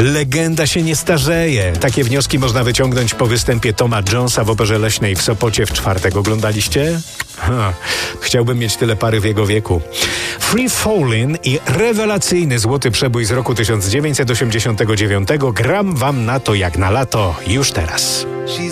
Legenda się nie starzeje. Takie wnioski można wyciągnąć po występie Toma Jonesa w Operze Leśnej w Sopocie w czwartek. Oglądaliście? Chciałbym mieć tyle pary w jego wieku. Free Fallin' i rewelacyjny złoty przebój z roku 1989. Gram wam na to jak na lato już teraz.